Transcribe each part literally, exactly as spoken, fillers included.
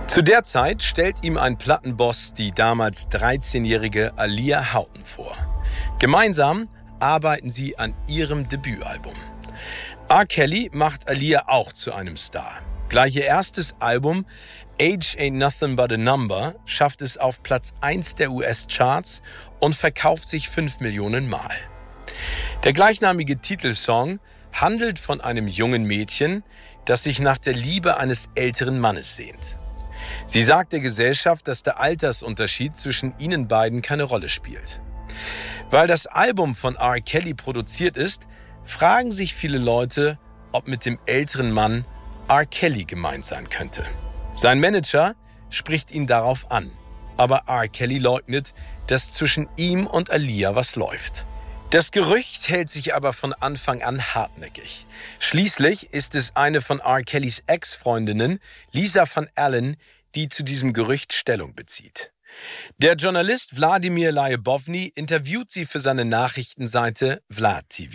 Zu der Zeit stellt ihm ein Plattenboss die damals dreizehnjährige Aaliyah Houghton vor. Gemeinsam arbeiten sie an ihrem Debütalbum. R. Kelly macht Aaliyah auch zu einem Star. Gleich ihr erstes Album Age Ain't Nothing But a Number schafft es auf Platz eins der U S-Charts und verkauft sich fünf Millionen Mal. Der gleichnamige Titelsong handelt von einem jungen Mädchen, das sich nach der Liebe eines älteren Mannes sehnt. Sie sagt der Gesellschaft, dass der Altersunterschied zwischen ihnen beiden keine Rolle spielt. Weil das Album von R. Kelly produziert ist, fragen sich viele Leute, ob mit dem älteren Mann R. Kelly gemeint sein könnte. Sein Manager spricht ihn darauf an, aber R. Kelly leugnet, dass zwischen ihm und Aaliyah was läuft. Das Gerücht hält sich aber von Anfang an hartnäckig. Schließlich ist es eine von R. Kellys Ex-Freundinnen, Lisa Van Allen, die zu diesem Gerücht Stellung bezieht. Der Journalist Wladimir Lyubovny interviewt sie für seine Nachrichtenseite Vlad T V.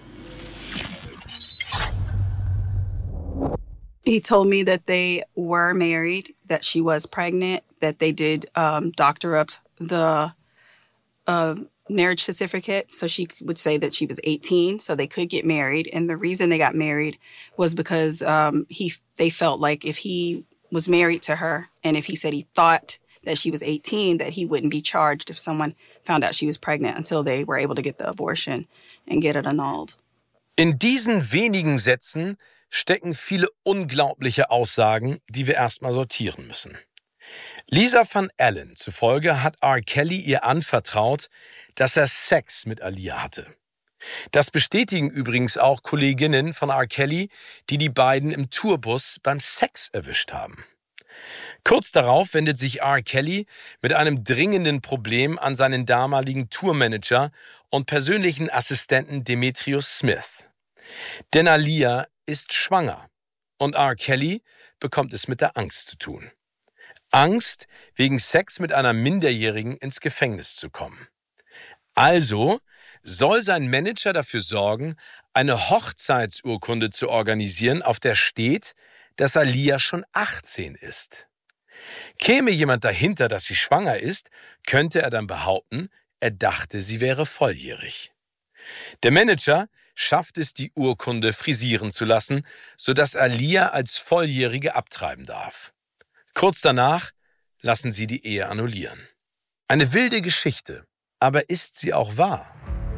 He told me that they were married, that she was pregnant, that they did um, doctor up the uh, marriage certificate, so she would say that she was eighteen, so they could get married. And the reason they got married was because um, he they felt like if he was married to her and if he said he thought that she was eighteen, that he wouldn't be charged if someone found out she was pregnant until they were able to get the abortion and get it annulled. In diesen wenigen Sätzen stecken viele unglaubliche Aussagen, die wir erstmal sortieren müssen. Lisa Van Allen zufolge hat R. Kelly ihr anvertraut, dass er Sex mit Aaliyah hatte. Das bestätigen übrigens auch Kolleginnen von R. Kelly, die die beiden im Tourbus beim Sex erwischt haben. Kurz darauf wendet sich R. Kelly mit einem dringenden Problem an seinen damaligen Tourmanager und persönlichen Assistenten Demetrius Smith. Denn Aaliyah ist schwanger und R. Kelly bekommt es mit der Angst zu tun. Angst, wegen Sex mit einer Minderjährigen ins Gefängnis zu kommen. Also soll sein Manager dafür sorgen, eine Hochzeitsurkunde zu organisieren, auf der steht, dass Aaliyah schon achtzehn ist. Käme jemand dahinter, dass sie schwanger ist, könnte er dann behaupten, er dachte, sie wäre volljährig. Der Manager schafft es, die Urkunde frisieren zu lassen, sodass Aaliyah als Volljährige abtreiben darf. Kurz danach lassen sie die Ehe annullieren. Eine wilde Geschichte, aber ist sie auch wahr?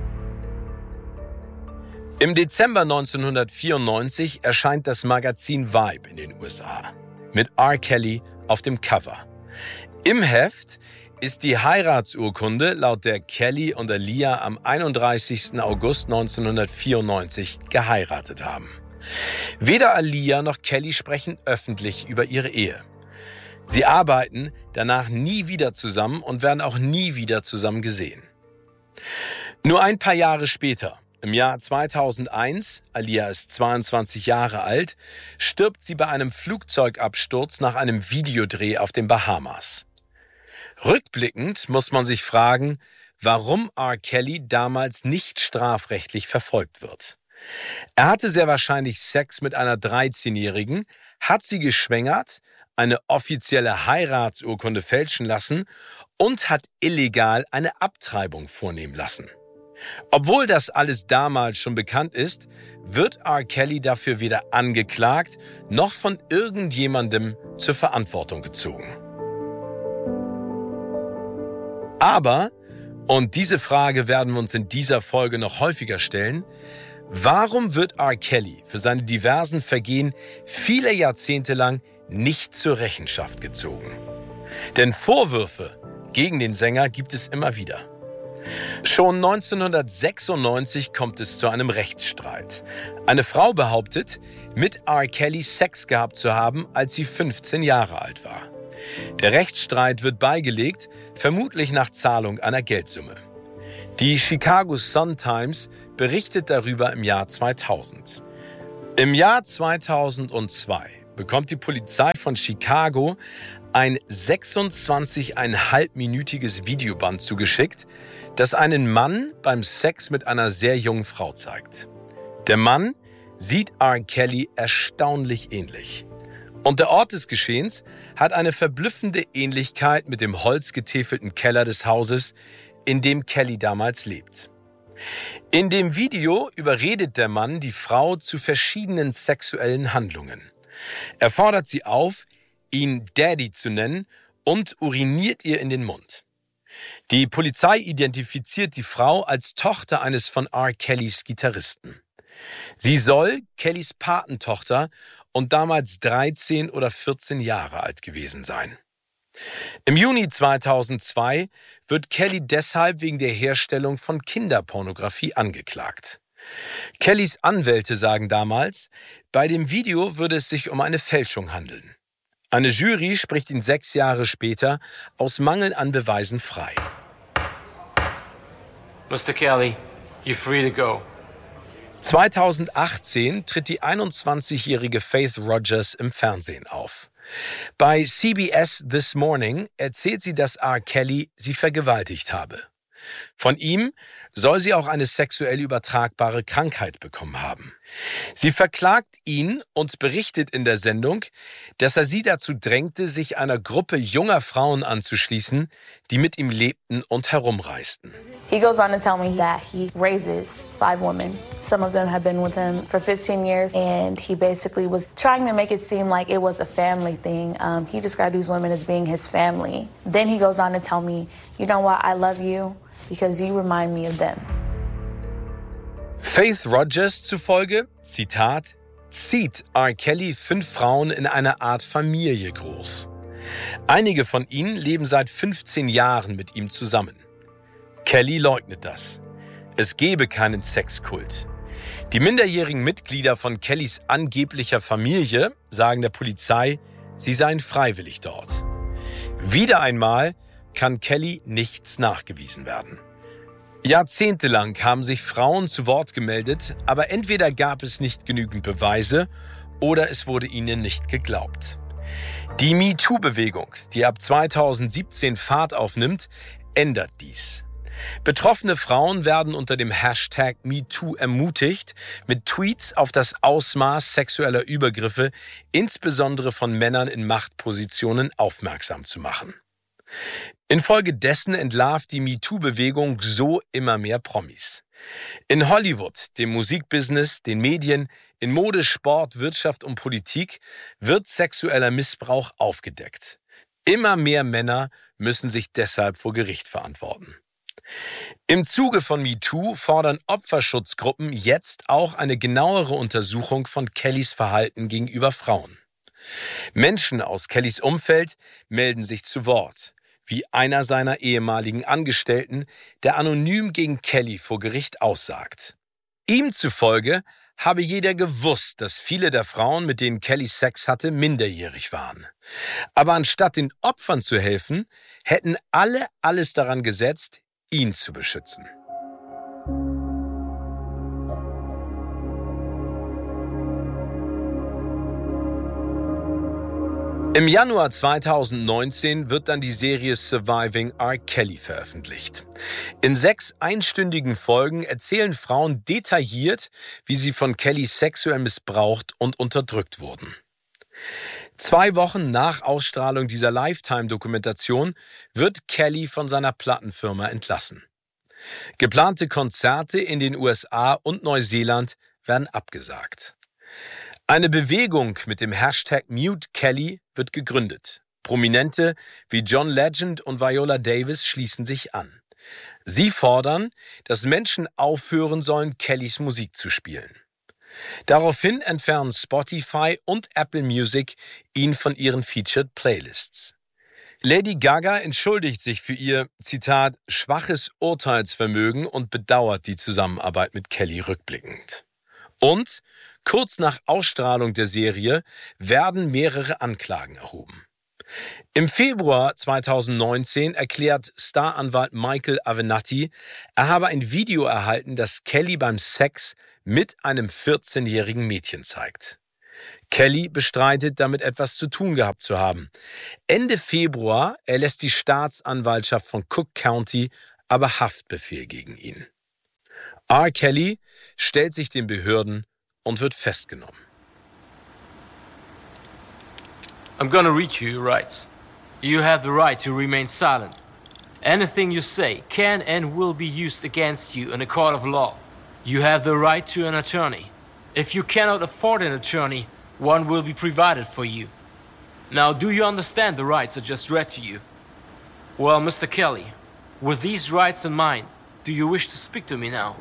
Im Dezember neunzehnhundertvierundneunzig erscheint das Magazin Vibe in den U S A mit R. Kelly auf dem Cover. Im Heft ist die Heiratsurkunde, laut der Kelly und Aaliyah am einunddreißigsten August neunzehnhundertvierundneunzig geheiratet haben. Weder Aaliyah noch Kelly sprechen öffentlich über ihre Ehe. Sie arbeiten danach nie wieder zusammen und werden auch nie wieder zusammen gesehen. Nur ein paar Jahre später, im Jahr zweitausendeins, Aaliyah ist zweiundzwanzig Jahre alt, stirbt sie bei einem Flugzeugabsturz nach einem Videodreh auf den Bahamas. Rückblickend muss man sich fragen, warum R. Kelly damals nicht strafrechtlich verfolgt wird. Er hatte sehr wahrscheinlich Sex mit einer dreizehnjährigen, hat sie geschwängert, eine offizielle Heiratsurkunde fälschen lassen und hat illegal eine Abtreibung vornehmen lassen. Obwohl das alles damals schon bekannt ist, wird R. Kelly dafür weder angeklagt noch von irgendjemandem zur Verantwortung gezogen. Aber, und diese Frage werden wir uns in dieser Folge noch häufiger stellen, warum wird R. Kelly für seine diversen Vergehen viele Jahrzehnte lang nicht zur Rechenschaft gezogen? Denn Vorwürfe gegen den Sänger gibt es immer wieder. Schon neunzehnhundertsechsundneunzig kommt es zu einem Rechtsstreit. Eine Frau behauptet, mit R. Kelly Sex gehabt zu haben, als sie fünfzehn Jahre alt war. Der Rechtsstreit wird beigelegt, vermutlich nach Zahlung einer Geldsumme. Die Chicago Sun-Times berichtet darüber im Jahr zweitausend. Im Jahr zweitausendzwei bekommt die Polizei von Chicago ein sechsundzwanzig Komma fünf-minütiges Videoband zugeschickt, das einen Mann beim Sex mit einer sehr jungen Frau zeigt. Der Mann sieht R. Kelly erstaunlich ähnlich. Und der Ort des Geschehens hat eine verblüffende Ähnlichkeit mit dem holzgetäfelten Keller des Hauses, in dem Kelly damals lebt. In dem Video überredet der Mann die Frau zu verschiedenen sexuellen Handlungen. Er fordert sie auf, ihn Daddy zu nennen und uriniert ihr in den Mund. Die Polizei identifiziert die Frau als Tochter eines von R. Kellys Gitarristen. Sie soll Kellys Patentochter und damals dreizehn oder vierzehn Jahre alt gewesen sein. Im Juni zweitausendzwei wird Kelly deshalb wegen der Herstellung von Kinderpornografie angeklagt. Kellys Anwälte sagen damals, bei dem Video würde es sich um eine Fälschung handeln. Eine Jury spricht ihn sechs Jahre später aus Mangel an Beweisen frei. Mister Kelly, you're free to go. zweitausendachtzehn tritt die einundzwanzigjährige Faith Rogers im Fernsehen auf. Bei C B S This Morning erzählt sie, dass R. Kelly sie vergewaltigt habe. Von ihm soll sie auch eine sexuell übertragbare Krankheit bekommen haben. Sie verklagt ihn und berichtet in der Sendung, dass er sie dazu drängte, sich einer Gruppe junger Frauen anzuschließen, die mit ihm lebten und herumreisten. He goes on to tell me that he raises five women. Some of them have been with him for fifteen years, and he basically was trying to make it seem like it was a family thing. Um, he described these women as being his family. Then he goes on to tell me, you know what, I love you because you remind me of them. Faith Rogers zufolge, Zitat, zieht R. Kelly fünf Frauen in einer Art Familie groß. Einige von ihnen leben seit fünfzehn Jahren mit ihm zusammen. Kelly leugnet das. Es gebe keinen Sexkult. Die minderjährigen Mitglieder von Kellys angeblicher Familie sagen der Polizei, sie seien freiwillig dort. Wieder einmal kann Kelly nichts nachgewiesen werden. Jahrzehntelang haben sich Frauen zu Wort gemeldet, aber entweder gab es nicht genügend Beweise oder es wurde ihnen nicht geglaubt. Die MeToo-Bewegung, die ab zweitausendsiebzehn Fahrt aufnimmt, ändert dies. Betroffene Frauen werden unter dem Hashtag MeToo ermutigt, mit Tweets auf das Ausmaß sexueller Übergriffe, insbesondere von Männern in Machtpositionen, aufmerksam zu machen. Infolgedessen entlarvt die MeToo-Bewegung so immer mehr Promis. In Hollywood, dem Musikbusiness, den Medien, in Mode, Sport, Wirtschaft und Politik wird sexueller Missbrauch aufgedeckt. Immer mehr Männer müssen sich deshalb vor Gericht verantworten. Im Zuge von MeToo fordern Opferschutzgruppen jetzt auch eine genauere Untersuchung von Kellys Verhalten gegenüber Frauen. Menschen aus Kellys Umfeld melden sich zu Wort, wie einer seiner ehemaligen Angestellten, der anonym gegen Kelly vor Gericht aussagt. Ihm zufolge habe jeder gewusst, dass viele der Frauen, mit denen Kelly Sex hatte, minderjährig waren. Aber anstatt den Opfern zu helfen, hätten alle alles daran gesetzt, ihn zu beschützen. Im Januar zweitausendneunzehn wird dann die Serie Surviving R. Kelly veröffentlicht. In sechs einstündigen Folgen erzählen Frauen detailliert, wie sie von Kelly sexuell missbraucht und unterdrückt wurden. Zwei Wochen nach Ausstrahlung dieser Lifetime-Dokumentation wird Kelly von seiner Plattenfirma entlassen. Geplante Konzerte in den U S A und Neuseeland werden abgesagt. Eine Bewegung mit dem Hashtag Mute Kelly wird gegründet. Prominente wie John Legend und Viola Davis schließen sich an. Sie fordern, dass Menschen aufhören sollen, Kellys Musik zu spielen. Daraufhin entfernen Spotify und Apple Music ihn von ihren Featured Playlists. Lady Gaga entschuldigt sich für ihr, Zitat, schwaches Urteilsvermögen und bedauert die Zusammenarbeit mit Kelly rückblickend. Und kurz nach Ausstrahlung der Serie werden mehrere Anklagen erhoben. Im Februar zweitausendneunzehn erklärt Staranwalt Michael Avenatti, er habe ein Video erhalten, das Kelly beim Sex mit einem vierzehnjährigen Mädchen zeigt. Kelly bestreitet, damit etwas zu tun gehabt zu haben. Ende Februar erlässt die Staatsanwaltschaft von Cook County aber Haftbefehl gegen ihn. R. Kelly stellt sich den Behörden und wird festgenommen. I'm gonna read you your rights. You have the right to remain silent. Anything you say can and will be used against you in a court of law. You have the right to an attorney. If you cannot afford an attorney, one will be provided for you. Now, do you understand the rights I just read to you? Well, Mister Kelly, with these rights in mind, do you wish to speak to me now?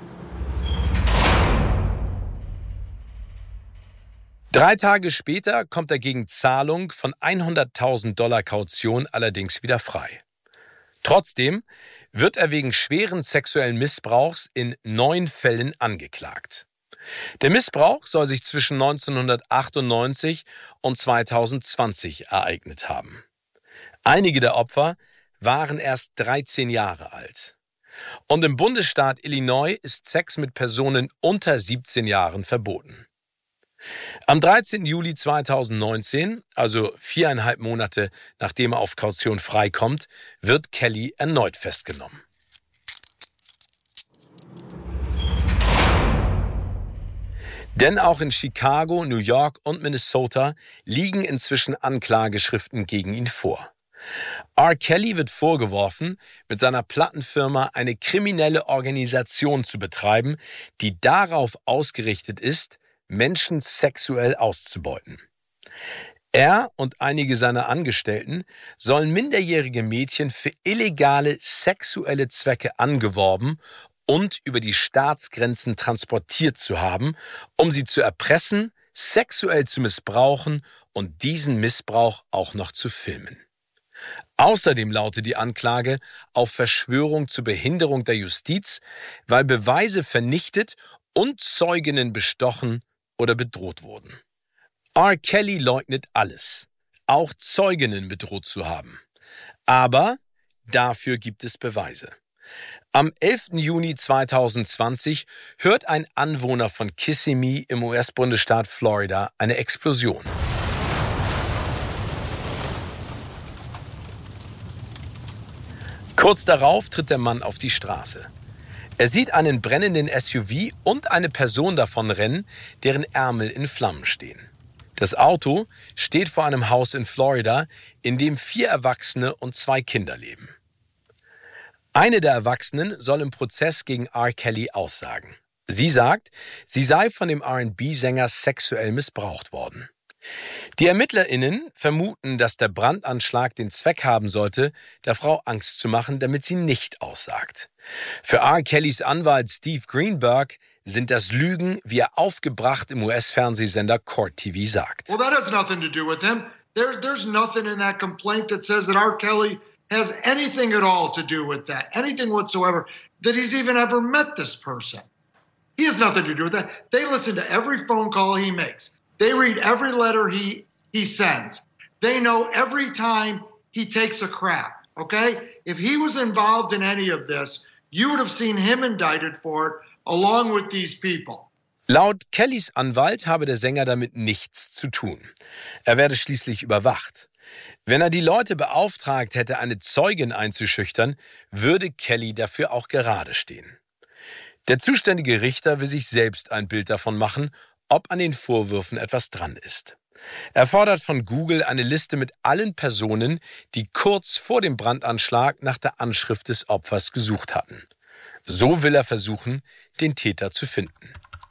Drei Tage später kommt er gegen Zahlung von hunderttausend Dollar Kaution allerdings wieder frei. Trotzdem wird er wegen schweren sexuellen Missbrauchs in neun Fällen angeklagt. Der Missbrauch soll sich zwischen neunzehnhundertachtundneunzig und zweitausendzwanzig ereignet haben. Einige der Opfer waren erst dreizehn Jahre alt. Und im Bundesstaat Illinois ist Sex mit Personen unter siebzehn Jahren verboten. Am dreizehnten Juli zweitausendneunzehn, also viereinhalb Monate nachdem er auf Kaution freikommt, wird Kelly erneut festgenommen. Denn auch in Chicago, New York und Minnesota liegen inzwischen Anklageschriften gegen ihn vor. R. Kelly wird vorgeworfen, mit seiner Plattenfirma eine kriminelle Organisation zu betreiben, die darauf ausgerichtet ist, Menschen sexuell auszubeuten. Er und einige seiner Angestellten sollen minderjährige Mädchen für illegale sexuelle Zwecke angeworben und über die Staatsgrenzen transportiert zu haben, um sie zu erpressen, sexuell zu missbrauchen und diesen Missbrauch auch noch zu filmen. Außerdem lautet die Anklage auf Verschwörung zur Behinderung der Justiz, weil Beweise vernichtet und Zeuginnen bestochen oder bedroht wurden. R. Kelly leugnet alles, auch Zeuginnen bedroht zu haben. Aber dafür gibt es Beweise. Am elften Juni zweitausendzwanzig hört ein Anwohner von Kissimmee im U S-Bundesstaat Florida eine Explosion. Kurz darauf tritt der Mann auf die Straße. Er sieht einen brennenden S U V und eine Person davonrennen, deren Ärmel in Flammen stehen. Das Auto steht vor einem Haus in Florida, in dem vier Erwachsene und zwei Kinder leben. Eine der Erwachsenen soll im Prozess gegen R. Kelly aussagen. Sie sagt, sie sei von dem R and B-Sänger sexuell missbraucht worden. Die ErmittlerInnen vermuten, dass der Brandanschlag den Zweck haben sollte, der Frau Angst zu machen, damit sie nicht aussagt. Für R. Kellys Anwalt Steve Greenberg sind das Lügen, wie er aufgebracht im U S-Fernsehsender Court T V sagt. Well, that has nothing to do with him. There, there's nothing in that complaint that says that R. Kelly has anything at all to do with that, anything whatsoever, that he's even ever met this person. He has nothing to do with that. They listen to every phone call he makes. They read every letter he he sends. They know every time he takes a crap, okay? If he was involved in any of this, you would have seen him indicted for it along with these people. Laut Kellys Anwalt habe der Sänger damit nichts zu tun. Er werde schließlich überwacht. Wenn er die Leute beauftragt hätte, eine Zeugin einzuschüchtern, würde Kelly dafür auch gerade stehen. Der zuständige Richter will sich selbst ein Bild davon machen, ob an den Vorwürfen etwas dran ist. Er fordert von Google eine Liste mit allen Personen, die kurz vor dem Brandanschlag nach der Anschrift des Opfers gesucht hatten. So will er versuchen, den Täter zu finden.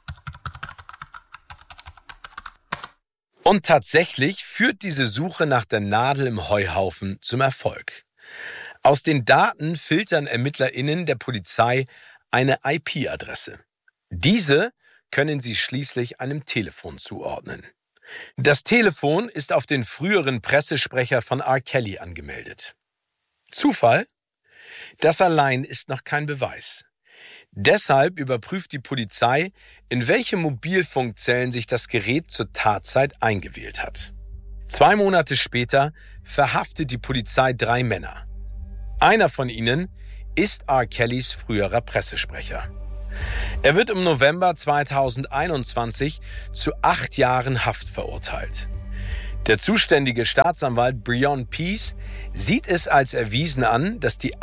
Und tatsächlich führt diese Suche nach der Nadel im Heuhaufen zum Erfolg. Aus den Daten filtern ErmittlerInnen der Polizei eine I P-Adresse. Diese können sie schließlich einem Telefon zuordnen. Das Telefon ist auf den früheren Pressesprecher von R. Kelly angemeldet. Zufall? Das allein ist noch kein Beweis. Deshalb überprüft die Polizei, in welche Mobilfunkzellen sich das Gerät zur Tatzeit eingewählt hat. Zwei Monate später verhaftet die Polizei drei Männer. Einer von ihnen ist R. Kellys früherer Pressesprecher. Er wird im November zweitausendeinundzwanzig zu acht Jahren Haft verurteilt. Der zuständige Staatsanwalt Breon Peace sieht es als erwiesen an, dass die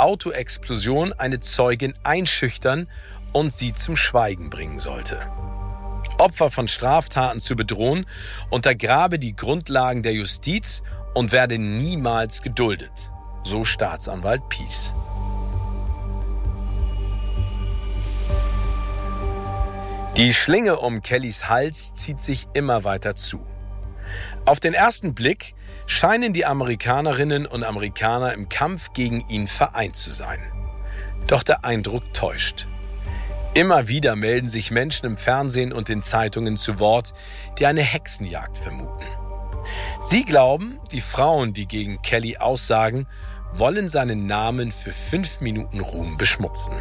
Autoexplosion eine Zeugin einschüchtern und sie zum Schweigen bringen sollte. Opfer von Straftaten zu bedrohen, untergrabe die Grundlagen der Justiz und werde niemals geduldet, so Staatsanwalt Peace. Die Schlinge um Kellys Hals zieht sich immer weiter zu. Auf den ersten Blick scheinen die Amerikanerinnen und Amerikaner im Kampf gegen ihn vereint zu sein. Doch der Eindruck täuscht. Immer wieder melden sich Menschen im Fernsehen und den Zeitungen zu Wort, die eine Hexenjagd vermuten. Sie glauben, die Frauen, die gegen Kelly aussagen, wollen seinen Namen für fünf Minuten Ruhm beschmutzen.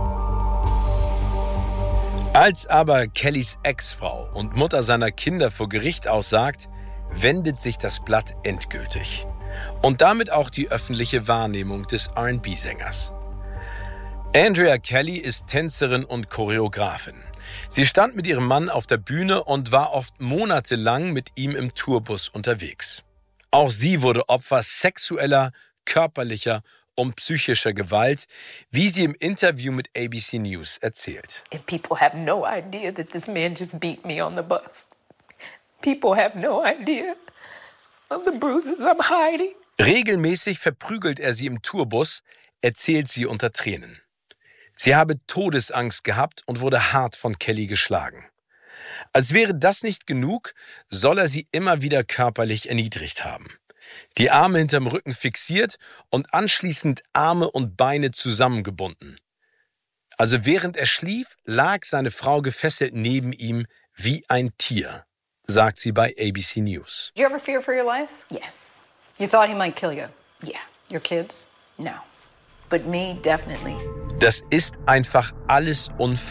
Als aber Kellys Ex-Frau und Mutter seiner Kinder vor Gericht aussagt, wendet sich das Blatt endgültig. Und damit auch die öffentliche Wahrnehmung des R and B-Sängers. Andrea Kelly ist Tänzerin und Choreografin. Sie stand mit ihrem Mann auf der Bühne und war oft monatelang mit ihm im Tourbus unterwegs. Auch sie wurde Opfer sexueller, körperlicher und psychischer Gewalt, wie sie im Interview mit A B C News erzählt. And people have no idea that this man just beat me on the bus. People have no idea of the bruises I'm hiding. Regelmäßig verprügelt er sie im Tourbus, erzählt sie unter Tränen. Sie habe Todesangst gehabt und wurde hart von Kelly geschlagen. Als wäre das nicht genug, soll er sie immer wieder körperlich erniedrigt haben. Die Arme hinterm Rücken fixiert und anschließend Arme und Beine zusammengebunden. Also während er schlief, lag seine Frau gefesselt neben ihm wie ein Tier, sagt sie bei A B C News. Did you ever fear for your life? Yes. You thought he might kill you? Yeah. Your kids? No. But me, definitely. Das ist einfach alles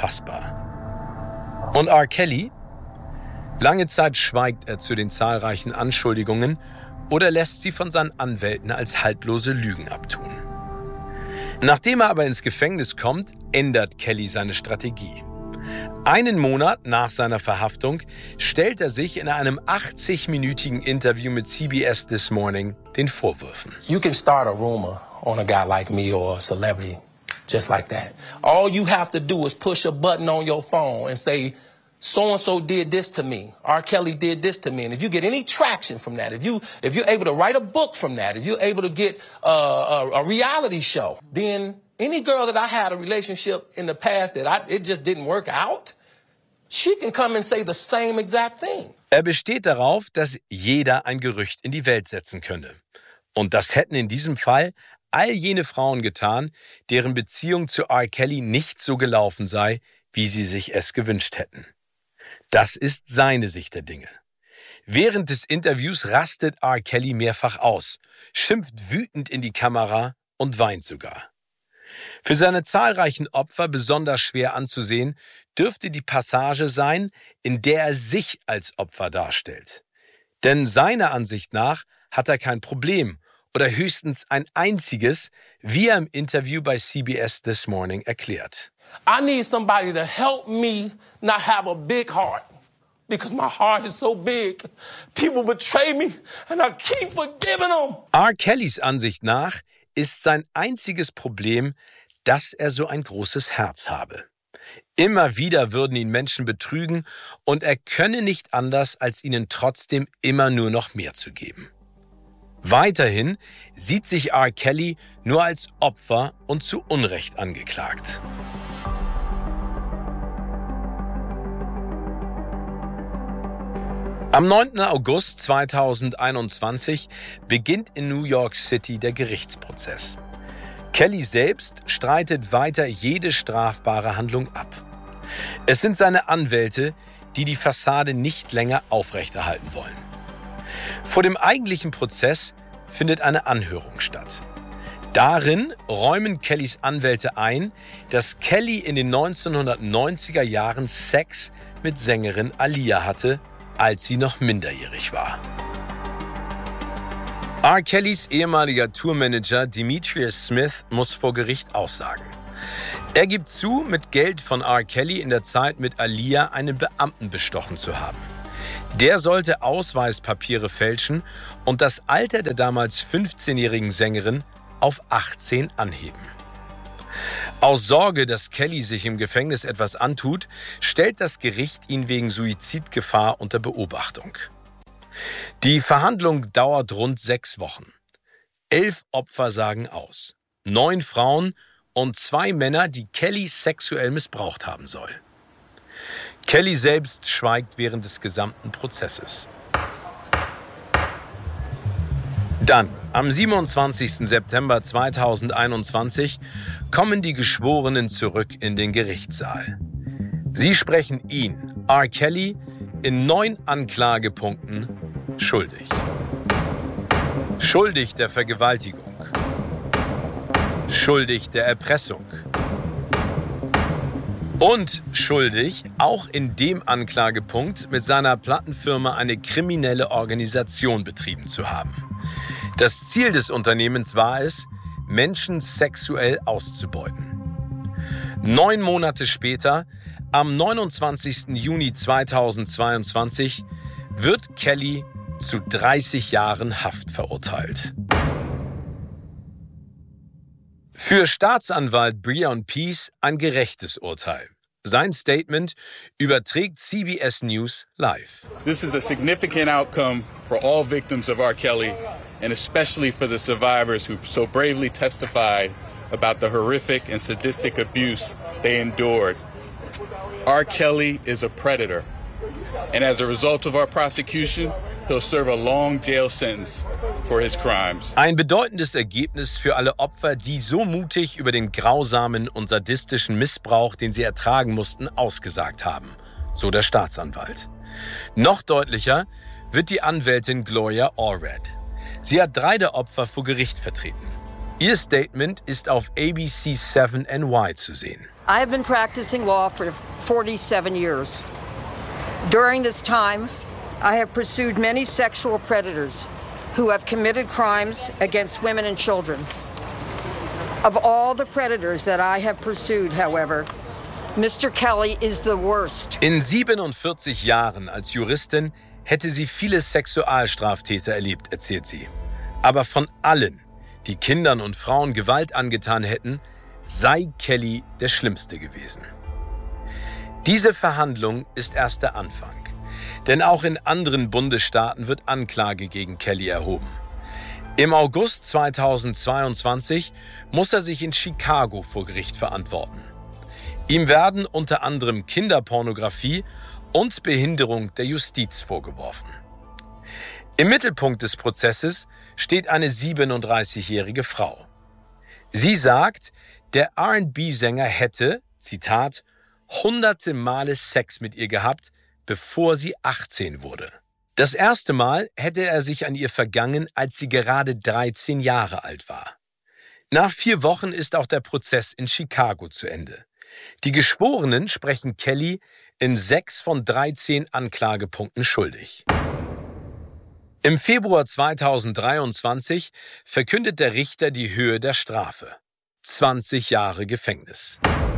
unfassbar. Und R. Kelly? Lange Zeit schweigt er zu den zahlreichen Anschuldigungen oder lässt sie von seinen Anwälten als haltlose Lügen abtun. Nachdem er aber ins Gefängnis kommt, ändert Kelly seine Strategie. Einen Monat nach seiner Verhaftung stellt er sich in einem achtzig-minütigen Interview mit C B S This Morning den Vorwürfen. You can start a rumor on a guy like me or a celebrity just like that. All you have to do is push a button on your phone and say, so-and-so did this to me. R. Kelly did this to me. And if you get any traction from that, if, you, if you're able to write a book from that, if you're able to get uh, a, a reality show, then any girl that I had a relationship in the past that I, it just didn't work out, she can come and say the same exact thing. Er besteht darauf, dass jeder ein Gerücht in die Welt setzen könne. Und das hätten in diesem Fall all jene Frauen getan, deren Beziehung zu R. Kelly nicht so gelaufen sei, wie sie sich es gewünscht hätten. Das ist seine Sicht der Dinge. Während des Interviews rastet R. Kelly mehrfach aus, schimpft wütend in die Kamera und weint sogar. Für seine zahlreichen Opfer besonders schwer anzusehen, dürfte die Passage sein, in der er sich als Opfer darstellt. Denn seiner Ansicht nach hat er kein Problem oder höchstens ein einziges, wie er im Interview bei C B S This Morning erklärt. I need somebody to help me not have a big heart. Because my heart is so big. People betray me and I keep forgiving them. R. Kellys Ansicht nach ist sein einziges Problem, dass er so ein großes Herz habe. Immer wieder würden ihn Menschen betrügen und er könne nicht anders, als ihnen trotzdem immer nur noch mehr zu geben. Weiterhin sieht sich R. Kelly nur als Opfer und zu Unrecht angeklagt. Am neunten August zweitausendeinundzwanzig beginnt in New York City der Gerichtsprozess. Kelly selbst streitet weiter jede strafbare Handlung ab. Es sind seine Anwälte, die die Fassade nicht länger aufrechterhalten wollen. Vor dem eigentlichen Prozess findet eine Anhörung statt. Darin räumen Kellys Anwälte ein, dass Kelly in den neunzehnhundertneunziger Jahren Sex mit Sängerin Aaliyah hatte, als sie noch minderjährig war. R. Kellys ehemaliger Tourmanager Demetrius Smith muss vor Gericht aussagen. Er gibt zu, mit Geld von R. Kelly in der Zeit mit Aaliyah einen Beamten bestochen zu haben. Der sollte Ausweispapiere fälschen und das Alter der damals fünfzehnjährigen Sängerin auf achtzehn anheben. Aus Sorge, dass Kelly sich im Gefängnis etwas antut, stellt das Gericht ihn wegen Suizidgefahr unter Beobachtung. Die Verhandlung dauert rund sechs Wochen. Elf Opfer sagen aus. Neun Frauen und zwei Männer, die Kelly sexuell missbraucht haben soll. Kelly selbst schweigt während des gesamten Prozesses. Dann, am siebenundzwanzigsten September zweitausendeinundzwanzig, kommen die Geschworenen zurück in den Gerichtssaal. Sie sprechen ihn, R. Kelly, in neun Anklagepunkten schuldig. Schuldig der Vergewaltigung. Schuldig der Erpressung. Und schuldig, auch in dem Anklagepunkt, mit seiner Plattenfirma eine kriminelle Organisation betrieben zu haben. Das Ziel des Unternehmens war es, Menschen sexuell auszubeuten. Neun Monate später, am neunundzwanzigsten Juni zweitausendzweiundzwanzig, wird Kelly zu dreißig Jahren Haft verurteilt. Für Staatsanwalt Breon Peace ein gerechtes Urteil. Sein Statement überträgt C B S News live. This is a significant outcome for all victims of R. Kelly and especially for the survivors who so bravely testified about the horrific and sadistic abuse they endured. R. Kelly is a predator, and as a result of our prosecution, he'll serve a long jail sentence for his crimes. Ein bedeutendes Ergebnis für alle Opfer, die so mutig über den grausamen und sadistischen Missbrauch, den sie ertragen mussten, ausgesagt haben, so der Staatsanwalt. Noch deutlicher wird die Anwältin Gloria Allred. Sie hat drei der Opfer vor Gericht vertreten. Ihr Statement ist auf A B C seven N Y zu sehen. I have been practicing law for forty-seven years. During this time, I have pursued many sexual predators who have committed crimes against women and children. Of all the predators that I have pursued, however, Mister Kelly is the worst. In siebenundvierzig Jahren als Juristin hätte sie viele Sexualstraftäter erlebt, erzählt sie. Aber von allen, die Kindern und Frauen Gewalt angetan hätten, sei Kelly der Schlimmste gewesen. Diese Verhandlung ist erst der Anfang. Denn auch in anderen Bundesstaaten wird Anklage gegen Kelly erhoben. Im August zweitausendzweiundzwanzig muss er sich in Chicago vor Gericht verantworten. Ihm werden unter anderem Kinderpornografie und Behinderung der Justiz vorgeworfen. Im Mittelpunkt des Prozesses steht eine siebenunddreißigjährige Frau. Sie sagt, der R and B-Sänger hätte, Zitat, hunderte Male Sex mit ihr gehabt, bevor sie achtzehn wurde. Das erste Mal hätte er sich an ihr vergangen, als sie gerade dreizehn Jahre alt war. Nach vier Wochen ist auch der Prozess in Chicago zu Ende. Die Geschworenen sprechen Kelly in sechs von dreizehn Anklagepunkten schuldig. Im Februar zweitausenddreiundzwanzig verkündet der Richter die Höhe der Strafe. zwanzig Jahre Gefängnis.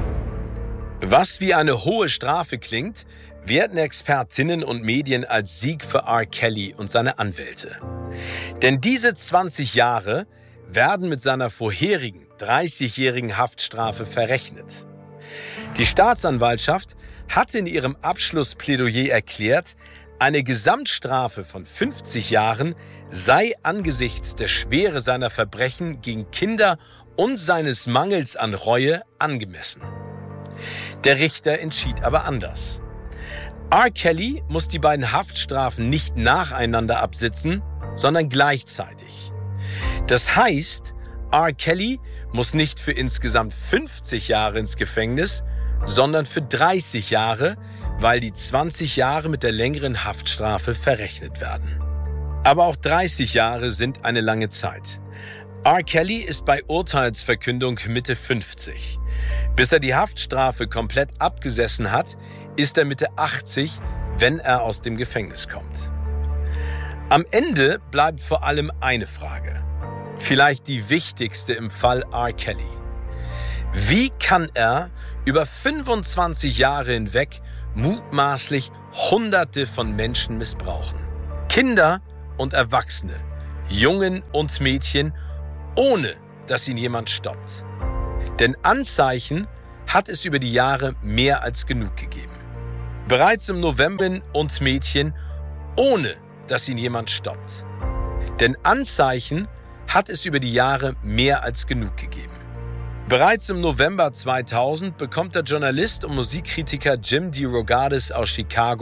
Was wie eine hohe Strafe klingt, werten Expertinnen und Medien als Sieg für R. Kelly und seine Anwälte. Denn diese zwanzig Jahre werden mit seiner vorherigen dreißigjährigen Haftstrafe verrechnet. Die Staatsanwaltschaft hatte in ihrem Abschlussplädoyer erklärt, eine Gesamtstrafe von fünfzig Jahren sei angesichts der Schwere seiner Verbrechen gegen Kinder und seines Mangels an Reue angemessen. Der Richter entschied aber anders. R. Kelly muss die beiden Haftstrafen nicht nacheinander absitzen, sondern gleichzeitig. Das heißt, R. Kelly muss nicht für insgesamt fünfzig Jahre ins Gefängnis, sondern für dreißig Jahre, weil die zwanzig Jahre mit der längeren Haftstrafe verrechnet werden. Aber auch dreißig Jahre sind eine lange Zeit. R. Kelly ist bei Urteilsverkündung Mitte fünfzig. Bis er die Haftstrafe komplett abgesessen hat, ist er Mitte achtzig, wenn er aus dem Gefängnis kommt. Am Ende bleibt vor allem eine Frage. Vielleicht die wichtigste im Fall R. Kelly. Wie kann er über fünfundzwanzig Jahre hinweg mutmaßlich Hunderte von Menschen missbrauchen? Kinder und Erwachsene, Jungen und Mädchen, ohne dass ihn jemand stoppt. Denn Anzeichen hat es über die Jahre mehr als genug gegeben. Bereits im November und Mädchen, ohne dass ihn jemand stoppt. Denn Anzeichen hat es über die Jahre mehr als genug gegeben. Bereits im November zweitausend bekommt der Journalist und Musikkritiker Jim DeRogatis aus Chicago